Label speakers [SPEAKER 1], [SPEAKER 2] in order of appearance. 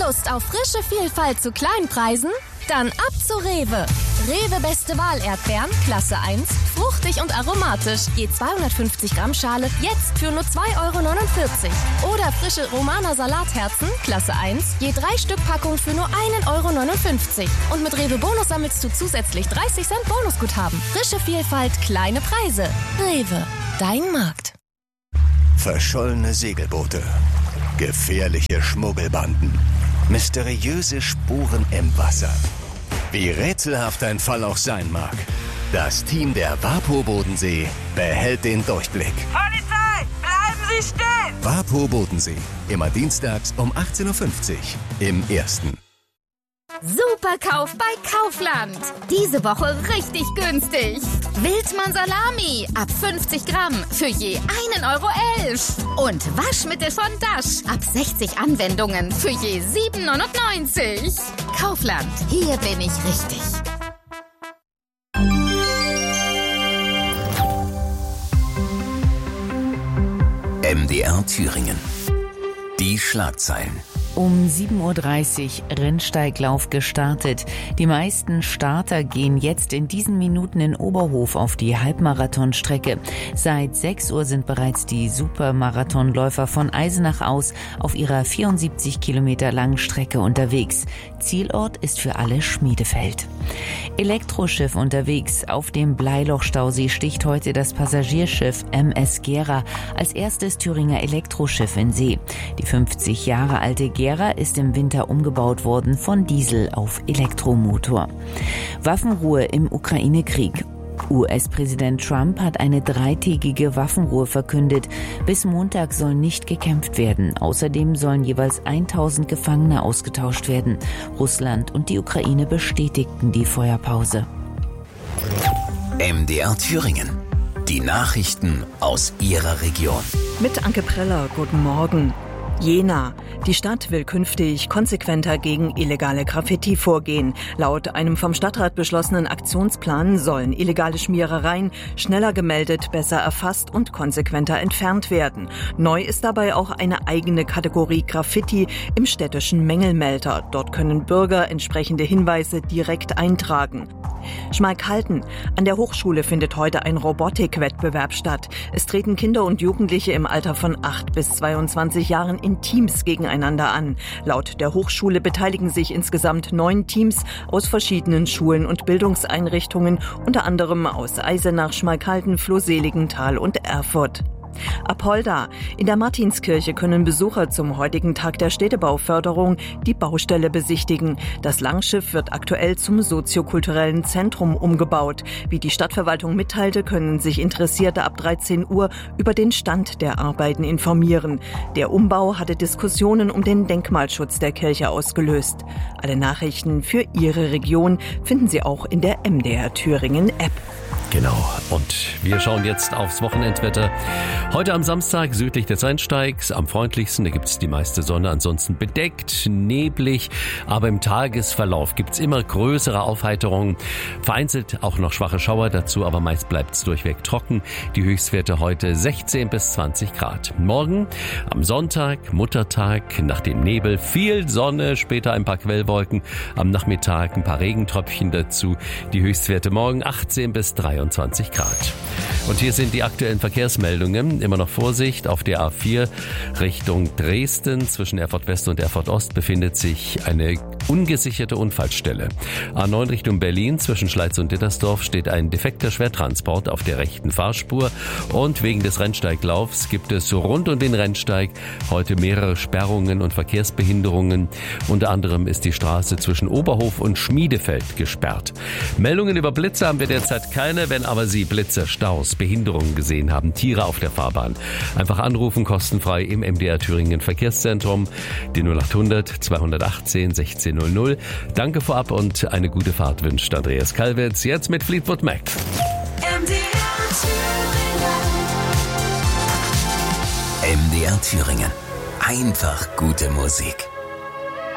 [SPEAKER 1] Lust auf frische Vielfalt zu Kleinpreisen? Dann ab zu Rewe. Rewe Beste Wahl Erdbeeren, Klasse 1, fruchtig und aromatisch. Je 250 Gramm Schale, jetzt für nur 2,49 €. Oder frische Romaner Salatherzen, Klasse 1, je 3 Stück Packung für nur 1,59 €. Und mit Rewe Bonus sammelst du zusätzlich 30 Cent Bonusguthaben. Frische Vielfalt, kleine Preise. Rewe, dein Markt.
[SPEAKER 2] Verschollene Segelboote, gefährliche Schmuggelbanden, mysteriöse Spuren im Wasser. Wie rätselhaft ein Fall auch sein mag, das Team der WaPo Bodensee behält den Durchblick.
[SPEAKER 3] Polizei, bleiben Sie stehen!
[SPEAKER 2] WaPo Bodensee, immer dienstags um 18:50 Uhr im Ersten.
[SPEAKER 4] Superkauf bei Kaufland. Diese Woche richtig günstig. Wildmann Salami ab 50 Gramm für je 1,11 €. Und Waschmittel von Dash ab 60 Anwendungen für je 7,99 €. Kaufland, hier bin ich richtig.
[SPEAKER 2] MDR Thüringen. Die Schlagzeilen.
[SPEAKER 5] Um 7:30 Uhr Rennsteiglauf gestartet. Die meisten Starter gehen jetzt in diesen Minuten in Oberhof auf die Halbmarathonstrecke. Seit 6 Uhr sind bereits die Supermarathonläufer von Eisenach aus auf ihrer 74 Kilometer langen Strecke unterwegs. Zielort ist für alle Schmiedefeld. Elektroschiff unterwegs. Auf dem Bleilochstausee sticht heute das Passagierschiff MS Gera als erstes Thüringer Elektroschiff in See. Die 50 Jahre alte Gera ist im Winter umgebaut worden von Diesel auf Elektromotor. Waffenruhe im Ukraine-Krieg. US-Präsident Trump hat eine 3-tägige Waffenruhe verkündet. Bis Montag soll nicht gekämpft werden. Außerdem sollen jeweils 1000 Gefangene ausgetauscht werden. Russland und die Ukraine bestätigten die Feuerpause.
[SPEAKER 2] MDR Thüringen. Die Nachrichten aus Ihrer Region.
[SPEAKER 6] Mit Anke Preller, guten Morgen. Jena. Die Stadt will künftig konsequenter gegen illegale Graffiti vorgehen. Laut einem vom Stadtrat beschlossenen Aktionsplan sollen illegale Schmierereien schneller gemeldet, besser erfasst und konsequenter entfernt werden. Neu ist dabei auch eine eigene Kategorie Graffiti im städtischen Mängelmelder. Dort können Bürger entsprechende Hinweise direkt eintragen. Schmalkalden. An der Hochschule findet heute ein Robotikwettbewerb statt. Es treten Kinder und Jugendliche im Alter von 8 bis 22 Jahren in Teams gegeneinander an. Laut der Hochschule beteiligen sich insgesamt 9 Teams aus verschiedenen Schulen und Bildungseinrichtungen, unter anderem aus Eisenach, Schmalkalden, Flohseligenthal und Erfurt. Apolda. In der Martinskirche können Besucher zum heutigen Tag der Städtebauförderung die Baustelle besichtigen. Das Langschiff wird aktuell zum soziokulturellen Zentrum umgebaut. Wie die Stadtverwaltung mitteilte, können sich Interessierte ab 13 Uhr über den Stand der Arbeiten informieren. Der Umbau hatte Diskussionen um den Denkmalschutz der Kirche ausgelöst. Alle Nachrichten für Ihre Region finden Sie auch in der MDR Thüringen App.
[SPEAKER 7] Genau, und wir schauen jetzt aufs Wochenendwetter. Heute am Samstag südlich des Rennsteigs, am freundlichsten, da gibt es die meiste Sonne, ansonsten bedeckt, neblig, aber im Tagesverlauf gibt es immer größere Aufheiterungen, vereinzelt auch noch schwache Schauer dazu, aber meist bleibt es durchweg trocken. Die Höchstwerte heute 16 bis 20 Grad. Morgen am Sonntag, Muttertag, nach dem Nebel viel Sonne, später ein paar Quellwolken, am Nachmittag ein paar Regentröpfchen dazu. Die Höchstwerte morgen 18 bis 23 Grad. Und hier sind die aktuellen Verkehrsmeldungen. Immer noch Vorsicht auf der A4 Richtung Dresden. Zwischen Erfurt West und Erfurt Ost befindet sich eine ungesicherte Unfallstelle. A9 Richtung Berlin zwischen Schleiz und Dittersdorf steht ein defekter Schwertransport auf der rechten Fahrspur. Und wegen des Rennsteiglaufs gibt es rund um den Rennsteig heute mehrere Sperrungen und Verkehrsbehinderungen. Unter anderem ist die Straße zwischen Oberhof und Schmiedefeld gesperrt. Meldungen über Blitze haben wir derzeit keine. Wenn aber Sie Blitze, Staus, Behinderungen gesehen haben, Tiere auf der Fahrbahn, einfach anrufen, kostenfrei im MDR Thüringen Verkehrszentrum, die 0800 218 1600. Danke vorab und eine gute Fahrt wünscht Andreas Kalwitz. Jetzt mit Fleetwood Mac.
[SPEAKER 2] MDR Thüringen. Einfach gute Musik.